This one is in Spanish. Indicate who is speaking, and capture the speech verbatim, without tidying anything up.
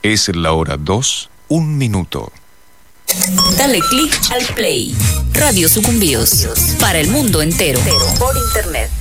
Speaker 1: Es la hora dos, un minuto.
Speaker 2: Dale click al play. Radio Sucumbíos. Para el mundo entero. Por internet.